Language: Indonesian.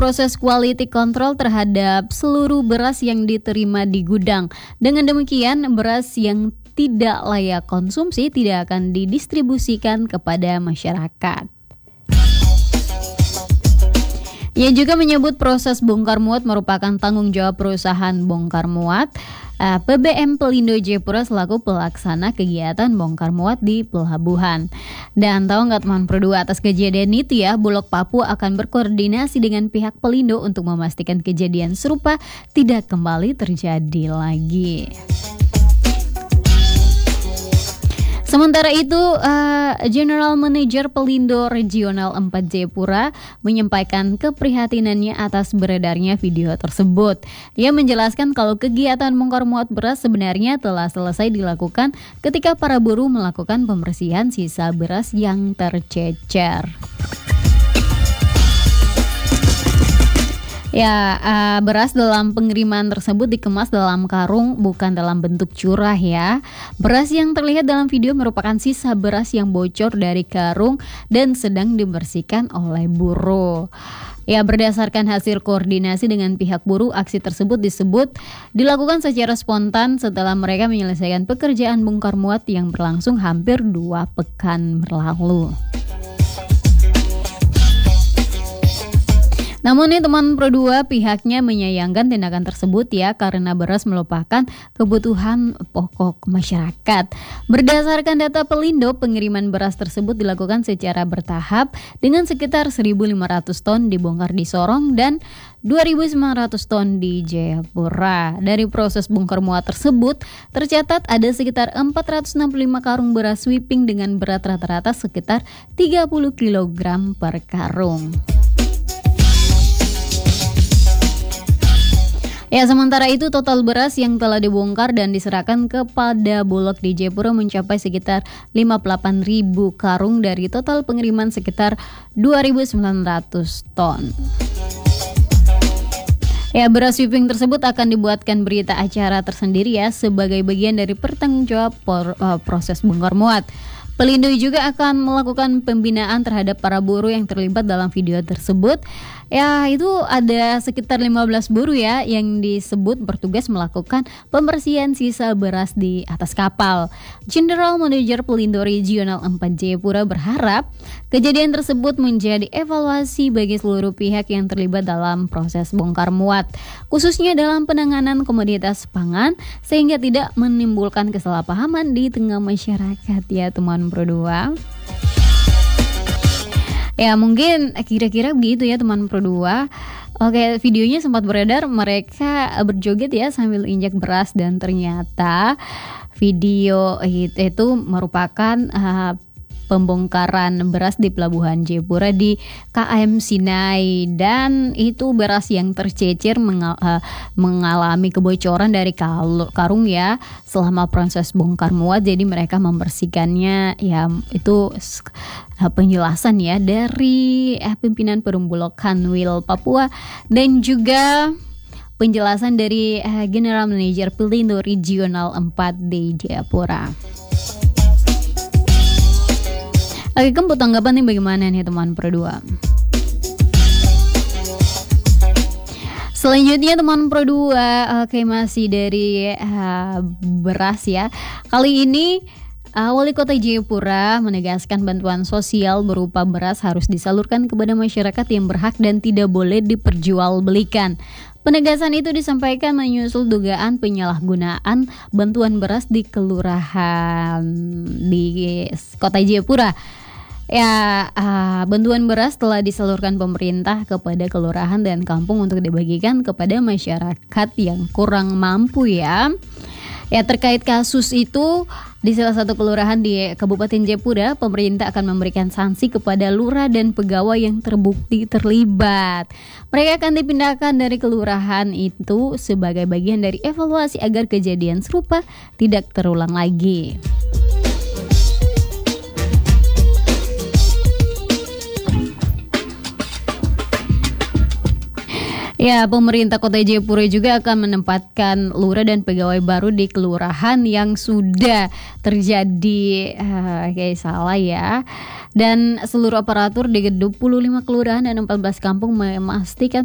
proses quality control terhadap seluruh beras yang diterima di gudang. Dengan demikian, beras yang tidak layak konsumsi tidak akan didistribusikan kepada masyarakat. Ia juga menyebut proses bongkar muat merupakan tanggung jawab perusahaan bongkar muat PBM Pelindo Jayapura selaku pelaksana kegiatan bongkar muat di pelabuhan. Dan tahu nggak teman Pro 2, atas kejadian itu ya, Bulog Papua akan berkoordinasi dengan pihak Pelindo untuk memastikan kejadian serupa tidak kembali terjadi lagi. Sementara itu, General Manager Pelindo Regional 4 Jayapura menyampaikan keprihatinannya atas beredarnya video tersebut. Ia menjelaskan kalau kegiatan bongkar muat beras sebenarnya telah selesai dilakukan ketika para buruh melakukan pembersihan sisa beras yang tercecer. Ya, beras dalam pengiriman tersebut dikemas dalam karung, bukan dalam bentuk curah ya. Beras yang terlihat dalam video merupakan sisa beras yang bocor dari karung dan sedang dibersihkan oleh buruh. Ya, berdasarkan hasil koordinasi dengan pihak buruh, aksi tersebut dilakukan secara spontan setelah mereka menyelesaikan pekerjaan bongkar muat yang berlangsung hampir 2 pekan berlalu. Namun nih teman Pro 2, pihaknya menyayangkan tindakan tersebut ya, karena beras merupakan kebutuhan pokok masyarakat. Berdasarkan data Pelindo, pengiriman beras tersebut dilakukan secara bertahap dengan sekitar 1.500 ton dibongkar di Sorong dan 2.900 ton di Jayapura. Dari proses bongkar muat tersebut, tercatat ada sekitar 465 karung beras sweeping dengan berat rata-rata sekitar 30 kg per karung. Ya, sementara itu total beras yang telah dibongkar dan diserahkan kepada Bulog di Jayapura mencapai sekitar 58.000 karung dari total pengiriman sekitar 2.900 ton. Ya, beras sweeping tersebut akan dibuatkan berita acara tersendiri ya, sebagai bagian dari pertanggungjawab proses bongkar muat. Pelindo juga akan melakukan pembinaan terhadap para buruh yang terlibat dalam video tersebut. Ya, itu ada sekitar 15 buruh ya yang disebut bertugas melakukan pembersihan sisa beras di atas kapal. General Manager Pelindo Regional 4 Jayapura berharap kejadian tersebut menjadi evaluasi bagi seluruh pihak yang terlibat dalam proses bongkar muat, khususnya dalam penanganan komoditas pangan, sehingga tidak menimbulkan kesalahpahaman di tengah masyarakat ya teman Pro 2. Ya, mungkin kira-kira begitu ya teman Pro 2. Oke, videonya sempat beredar, mereka berjoget ya sambil injak beras, dan ternyata video itu merupakan pembongkaran beras di Pelabuhan Jayapura di KM Sinai, dan itu beras yang tercecer mengalami kebocoran dari karung ya selama proses bongkar muat. Jadi mereka membersihkannya ya, itu penjelasan ya dari pimpinan Perumbulok Kanwil Papua, dan juga penjelasan dari General Manager Pelindo Regional 4 di Jayapura. Oke, Kemput, tanggapan nih bagaimana nih teman Pro 2? Selanjutnya teman Pro 2, oke, masih dari beras ya. Kali ini Wali Kota Jayapura menegaskan bantuan sosial berupa beras harus disalurkan kepada masyarakat yang berhak dan tidak boleh diperjualbelikan. Penegasan itu disampaikan menyusul dugaan penyalahgunaan bantuan beras di kelurahan di Kota Jayapura. Ya, bantuan beras telah disalurkan pemerintah kepada kelurahan dan kampung untuk dibagikan kepada masyarakat yang kurang mampu ya. Ya, terkait kasus itu, di salah satu kelurahan di Kabupaten Jayapura, pemerintah akan memberikan sanksi kepada lurah dan pegawai yang terbukti terlibat. Mereka akan dipindahkan dari kelurahan itu sebagai bagian dari evaluasi agar kejadian serupa tidak terulang lagi. Ya, pemerintah Kota Jayapura juga akan menempatkan lurah dan pegawai baru di kelurahan yang sudah terjadi kayak salah ya. Dan seluruh aparatur di 25 kelurahan dan 14 kampung memastikan